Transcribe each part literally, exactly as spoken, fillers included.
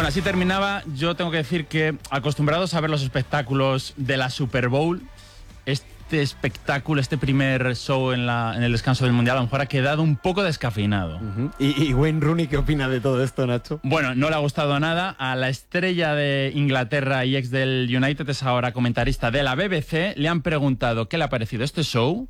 Bueno, así terminaba. Yo tengo que decir que, acostumbrados a ver los espectáculos de la Super Bowl, este espectáculo, este primer show en, la, en el descanso del Mundial, a lo mejor ha quedado un poco descafeinado. Uh-huh. ¿Y, ¿Y Wayne Rooney qué opina de todo esto, Nacho? Bueno, no le ha gustado nada. A la estrella de Inglaterra y ex del United, es ahora comentarista de la B B C, le han preguntado qué le ha parecido este show.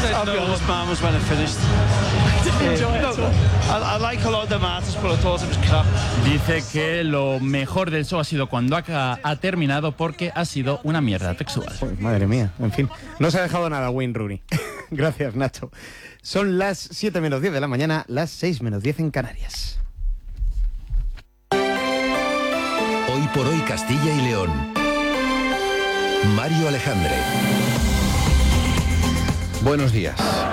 Dice que lo mejor del show ha sido cuando ha, ha terminado, porque ha sido una mierda textual. Pues, madre mía, en fin, no se ha dejado nada Wayne Rooney. Gracias, Nacho. Son las siete menos diez de la mañana, las seis menos diez en Canarias. Hoy por hoy Castilla y León. Mario Alejandre. Buenos días.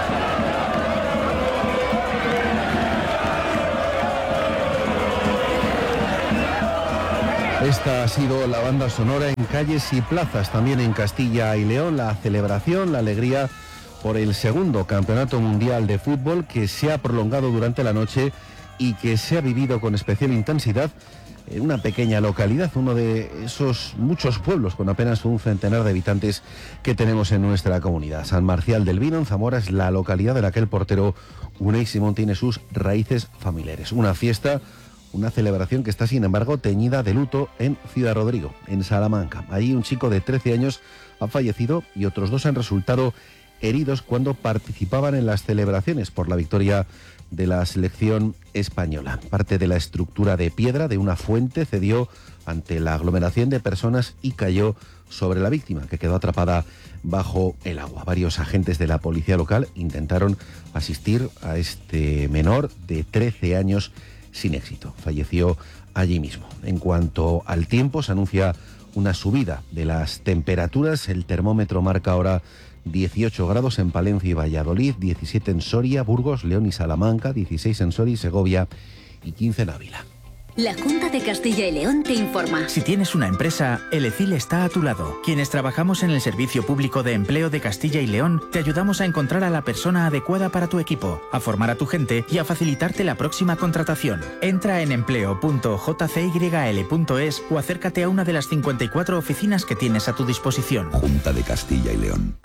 Esta ha sido la banda sonora en calles y plazas, también en Castilla y León, la celebración, la alegría por el segundo campeonato mundial de fútbol que se ha prolongado durante la noche y que se ha vivido con especial intensidad en una pequeña localidad, uno de esos muchos pueblos con apenas un centenar de habitantes que tenemos en nuestra comunidad. San Marcial del Vino, en Zamora, es la localidad en la que el portero Unai Simón tiene sus raíces familiares. Una fiesta, una celebración que está, sin embargo, teñida de luto en Ciudad Rodrigo, en Salamanca. Allí un chico de trece años ha fallecido y otros dos han resultado heridos cuando participaban en las celebraciones por la victoria de la selección española. Parte de la estructura de piedra de una fuente cedió ante la aglomeración de personas y cayó sobre la víctima, que quedó atrapada bajo el agua. Varios agentes de la policía local intentaron asistir a este menor de trece años sin éxito. Falleció allí mismo. En cuanto al tiempo, se anuncia una subida de las temperaturas. El termómetro marca ahora dieciocho grados en Palencia y Valladolid, diecisiete en Soria, Burgos, León y Salamanca, dieciséis en Soria y Segovia y quince en Ávila. La Junta de Castilla y León te informa. Si tienes una empresa, el E C I L está a tu lado. Quienes trabajamos en el Servicio Público de Empleo de Castilla y León, te ayudamos a encontrar a la persona adecuada para tu equipo, a formar a tu gente y a facilitarte la próxima contratación. Entra en empleo punto j c y l punto es o acércate a una de las cincuenta y cuatro oficinas que tienes a tu disposición. Junta de Castilla y León.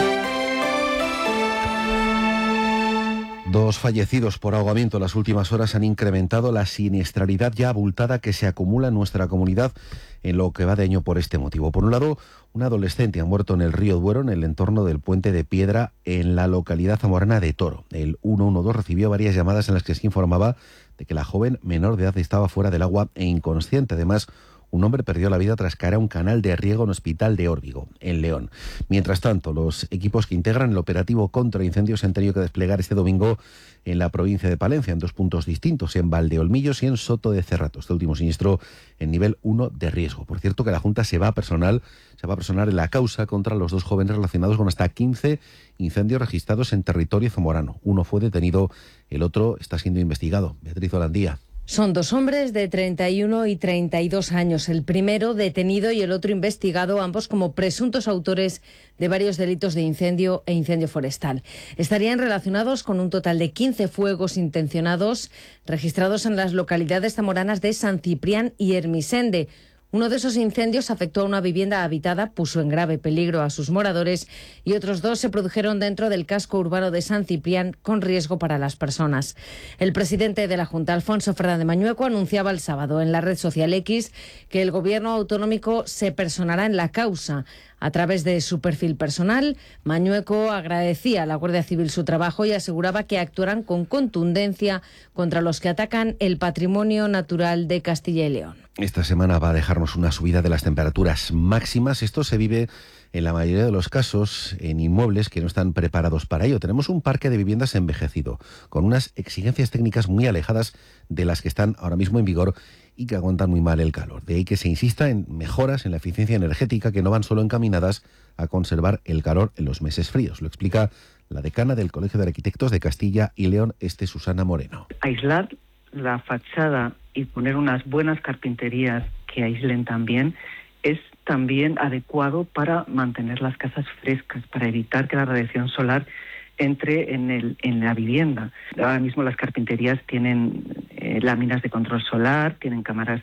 Dos fallecidos por ahogamiento en las últimas horas han incrementado la siniestralidad ya abultada que se acumula en nuestra comunidad en lo que va de año por este motivo. Por un lado, un adolescente ha muerto en el río Duero, en el entorno del Puente de Piedra, en la localidad zamorana de Toro. El ciento doce recibió varias llamadas en las que se informaba de que la joven menor de edad estaba fuera del agua e inconsciente. Además, un hombre perdió la vida tras caer a un canal de riego en Hospital de Órbigo, en León. Mientras tanto, los equipos que integran el operativo contra incendios se han tenido que desplegar este domingo en la provincia de Palencia, en dos puntos distintos, en Valdeolmillos y en Soto de Cerrato. Este último siniestro en nivel uno de riesgo. Por cierto, que la Junta se va a personal, se va a personar en la causa contra los dos jóvenes relacionados con hasta quince incendios registrados en territorio zamorano. Uno fue detenido, el otro está siendo investigado. Beatriz Holandía. Son dos hombres de treinta y uno y treinta y dos años, el primero detenido y el otro investigado, ambos como presuntos autores de varios delitos de incendio e incendio forestal. Estarían relacionados con un total de quince fuegos intencionados registrados en las localidades zamoranas de San Ciprián y Hermisende. Uno de esos incendios afectó a una vivienda habitada, puso en grave peligro a sus moradores y otros dos se produjeron dentro del casco urbano de San Ciprián con riesgo para las personas. El presidente de la Junta, Alfonso Fernández Mañueco, anunciaba el sábado en la red social X que el gobierno autonómico se personará en la causa. A través de su perfil personal, Mañueco agradecía a la Guardia Civil su trabajo y aseguraba que actuarán con contundencia contra los que atacan el patrimonio natural de Castilla y León. Esta semana va a dejarnos una subida de las temperaturas máximas. Esto se vive en la mayoría de los casos en inmuebles que no están preparados para ello. Tenemos un parque de viviendas envejecido, con unas exigencias técnicas muy alejadas de las que están ahora mismo en vigor y que aguantan muy mal el calor. De ahí que se insista en mejoras en la eficiencia energética que no van solo encaminadas a conservar el calor en los meses fríos. Lo explica la decana del Colegio de Arquitectos de Castilla y León, este Susana Moreno. Aislar la fachada y poner unas buenas carpinterías que aíslen también es también adecuado para mantener las casas frescas, para evitar que la radiación solar entre en, el, en la vivienda. Ahora mismo las carpinterías tienen eh, láminas de control solar, tienen cámaras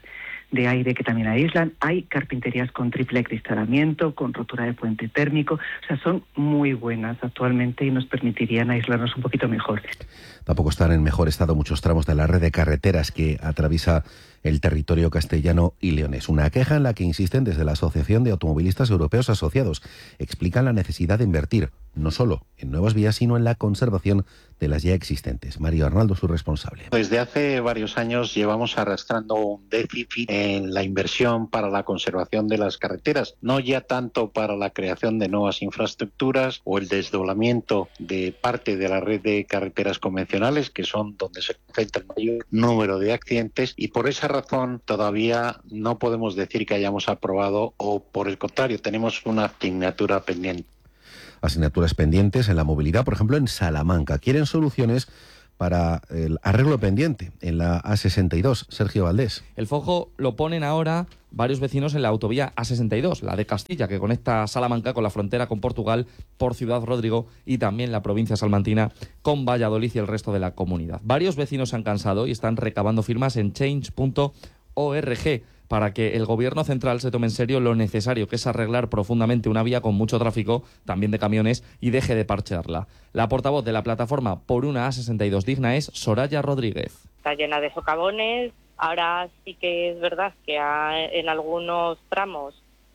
de aire que también aíslan. Hay carpinterías con triple acristalamiento, con rotura de puente térmico. O sea, son muy buenas actualmente y nos permitirían aislarnos un poquito mejor. Tampoco están en mejor estado muchos tramos de la red de carreteras que atraviesa el territorio castellano y leonés. Una queja en la que insisten desde la Asociación de Automovilistas Europeos Asociados. Explican la necesidad de invertir no solo en nuevas vías, sino en la conservación de las ya existentes. Mario Arnaldo, su responsable. Desde hace varios años llevamos arrastrando un déficit en la inversión para la conservación de las carreteras, no ya tanto para la creación de nuevas infraestructuras o el desdoblamiento de parte de la red de carreteras convencionales, que son donde se concentra el mayor número de accidentes, y por esa razón todavía no podemos decir que hayamos aprobado, o por el contrario, tenemos una asignatura pendiente. Asignaturas pendientes en la movilidad, por ejemplo, en Salamanca. Quieren soluciones para el arreglo pendiente en la A sesenta y dos. Sergio Valdés. El foco lo ponen ahora varios vecinos en la autovía A sesenta y dos, la de Castilla, que conecta Salamanca con la frontera con Portugal por Ciudad Rodrigo, y también la provincia salmantina con Valladolid y el resto de la comunidad. Varios vecinos se han cansado y están recabando firmas en change punto org para que el gobierno central se tome en serio lo necesario que es arreglar profundamente una vía con mucho tráfico, también de camiones, y deje de parchearla. La portavoz de la plataforma Por una A sesenta y dos Digna es Soraya Rodríguez. Está llena de socavones. Ahora sí que es verdad que ha, en algunos tramos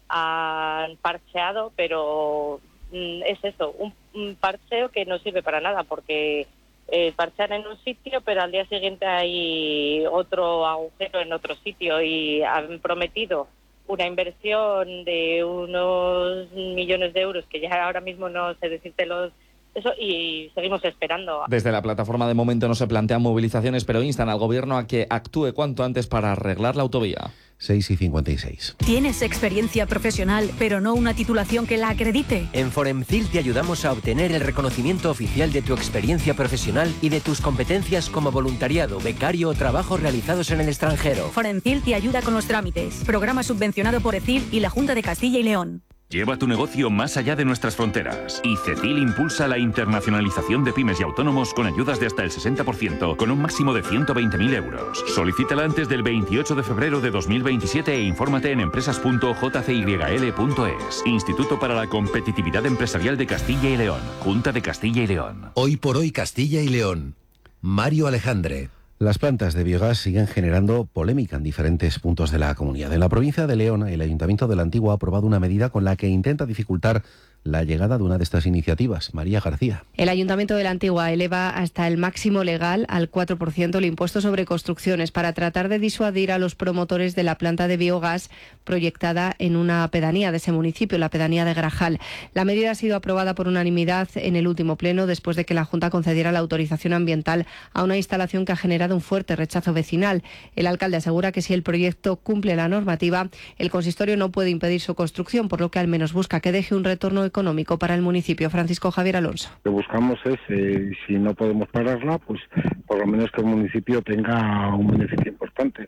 han parcheado, pero mm, es eso, un, un parcheo que no sirve para nada, porque eh, parchean en un sitio, pero al día siguiente hay otro agujero en otro sitio, y han prometido una inversión de unos millones de euros, que ya ahora mismo no sé decirte los eso, y seguimos esperando. Desde la plataforma de momento no se plantean movilizaciones, pero instan al gobierno a que actúe cuanto antes para arreglar la autovía. seis y cincuenta y seis. ¿Tienes experiencia profesional, pero no una titulación que la acredite? En Foremcil te ayudamos a obtener el reconocimiento oficial de tu experiencia profesional y de tus competencias como voluntariado, becario o trabajos realizados en el extranjero. Foremcil te ayuda con los trámites. Programa subvencionado por ECIL y la Junta de Castilla y León. Lleva tu negocio más allá de nuestras fronteras. Y CECIL impulsa la internacionalización de pymes y autónomos con ayudas de hasta el sesenta por ciento, con un máximo de ciento veinte mil euros. Solicítala antes del veintiocho de febrero de dos mil veintisiete e infórmate en empresas punto j c y l punto es. Instituto para la Competitividad Empresarial de Castilla y León. Junta de Castilla y León. Hoy por hoy Castilla y León. Mario Alejandre. Las plantas de biogás siguen generando polémica en diferentes puntos de la comunidad. En la provincia de León, el Ayuntamiento de la Antigua ha aprobado una medida con la que intenta dificultar la llegada de una de estas iniciativas. María García. El Ayuntamiento de la Antigua eleva hasta el máximo legal, al cuatro por ciento, el impuesto sobre construcciones para tratar de disuadir a los promotores de la planta de biogás proyectada en una pedanía de ese municipio, la pedanía de Grajal. La medida ha sido aprobada por unanimidad en el último pleno, después de que la Junta concediera la autorización ambiental a una instalación que ha generado un fuerte rechazo vecinal. El alcalde asegura que si el proyecto cumple la normativa, el consistorio no puede impedir su construcción, por lo que al menos busca que deje un retorno económico para el municipio. Francisco Javier Alonso. Lo que buscamos es, eh, si no podemos pararla, pues por lo menos que el municipio tenga un beneficio importante,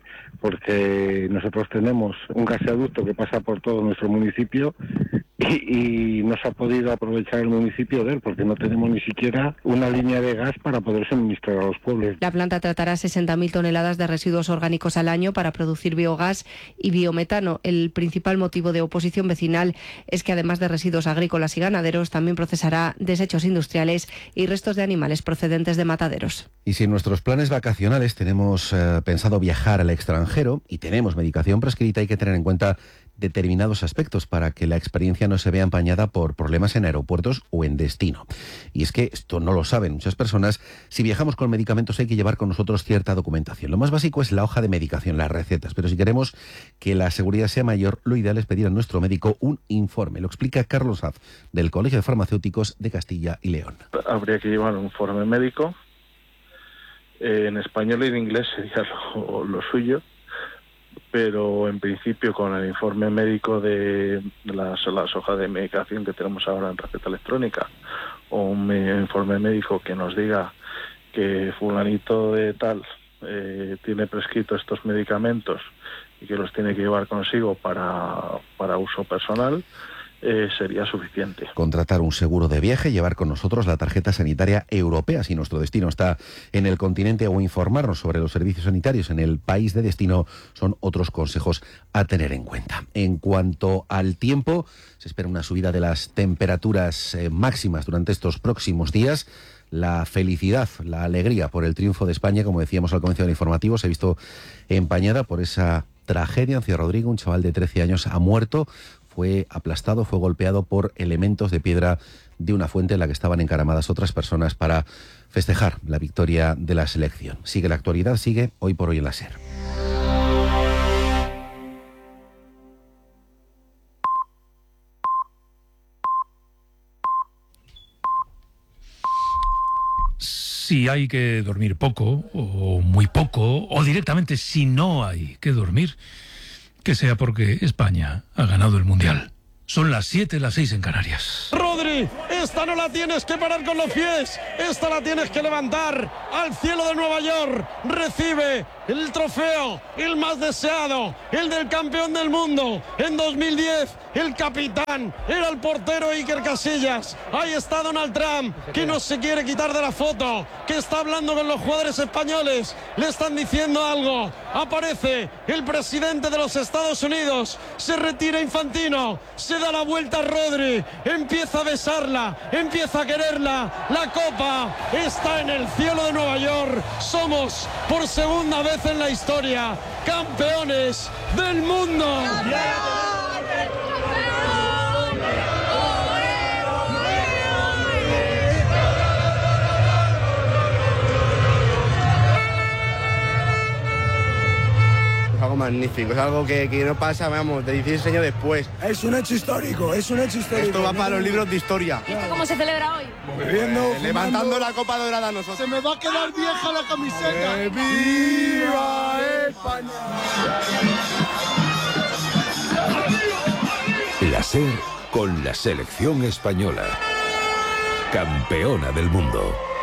porque nosotros tenemos un gasoducto que pasa por todo nuestro municipio y, y no se ha podido aprovechar el municipio de él, porque no tenemos ni siquiera una línea de gas para poder suministrar a los pueblos. La planta tratará sesenta mil toneladas de residuos orgánicos al año para producir biogás y biometano. El principal motivo de oposición vecinal es que, además de residuos agrícolas y ganaderos, también procesará desechos industriales y restos de animales procedentes de mataderos. Y si en nuestros planes vacacionales tenemos eh, pensado viajar al extranjero y tenemos medicación prescrita, hay que tener en cuenta determinados aspectos para que la experiencia no se vea empañada por problemas en aeropuertos o en destino. Y es que esto no lo saben muchas personas. Si viajamos con medicamentos hay que llevar con nosotros cierta documentación. Lo más básico es la hoja de medicación, las recetas. Pero si queremos que la seguridad sea mayor, lo ideal es pedir a nuestro médico un informe. Lo explica Carlos Haz, del Colegio de Farmacéuticos de Castilla y León. Habría que llevar un informe médico. Eh, en español y en inglés sería lo, lo suyo. Pero en principio con el informe médico de las, las hojas de medicación que tenemos ahora en receta electrónica, o un me, informe médico que nos diga que fulanito de tal eh, tiene prescrito estos medicamentos y que los tiene que llevar consigo para, para uso personal, eh, sería suficiente. Contratar un seguro de viaje, llevar con nosotros la tarjeta sanitaria europea si nuestro destino está en el continente, o informarnos sobre los servicios sanitarios en el país de destino son otros consejos a tener en cuenta. En cuanto al tiempo, se espera una subida de las temperaturas eh, máximas durante estos próximos días. La felicidad, la alegría por el triunfo de España, como decíamos al comienzo del informativo, se ha visto empañada por esa tragedia en Ciudad Rodrigo. Un chaval de trece años ha muerto, fue aplastado, fue golpeado por elementos de piedra de una fuente en la que estaban encaramadas otras personas para festejar la victoria de la selección. Sigue la actualidad, sigue Hoy por Hoy en la SER. Si hay que dormir poco, o muy poco, o directamente si no hay que dormir, que sea porque España ha ganado el Mundial. Son las siete, las seis en Canarias. Rodri, esta no la tienes que parar con los pies, esta la tienes que levantar al cielo de Nueva York. Recibe el trofeo, el más deseado, el del campeón del mundo. En dos mil diez, el capitán era el portero Iker Casillas. Ahí está Donald Trump, que no se quiere quitar de la foto, que está hablando con los jugadores españoles. Le están diciendo algo. Aparece el presidente de los Estados Unidos. Se retira Infantino. Se da la vuelta a Rodri. Empieza a besarla. Empieza a quererla. La copa está en el cielo de Nueva York. Somos, por segunda vez en la historia, campeones del mundo. Es algo magnífico, es algo que, que no pasa, vamos, de dieciséis años después. Es un hecho histórico, es un hecho histórico. Esto va para los libros de historia. ¿Y esto cómo se celebra hoy? Bebiendo, eh, levantando la copa dorada a nosotros. Se me va a quedar vieja la camiseta. ¡Eh, ¡Viva España! La SER con la selección española. Campeona del mundo.